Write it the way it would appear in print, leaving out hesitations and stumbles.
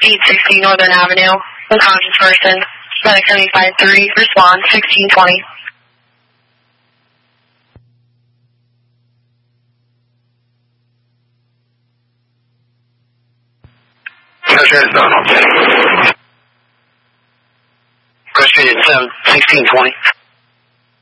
860 Northern Avenue. Unconscious person. Medic 75-3. Respond 1620. Frustrated 7, 1620.